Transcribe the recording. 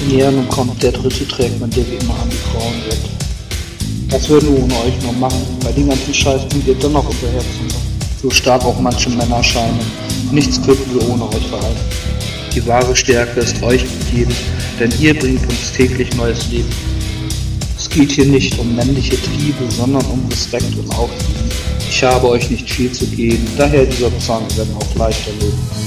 Ja, nun kommt der dritte Track, man der wie immer an die Frauen weg. Was würden wir ohne euch noch machen? Bei den ganzen Scheiß sind wir dennoch hinterherzumachen. So stark auch manche Männer scheinen. Nichts könnten wir ohne euch verhalten. Die wahre Stärke ist euch gegeben, denn ihr bringt uns täglich neues Leben. Es geht hier nicht um männliche Triebe, sondern um Respekt und Aufliebe. Ich habe euch nicht viel zu geben, daher dieser Song werden auch leichter leben.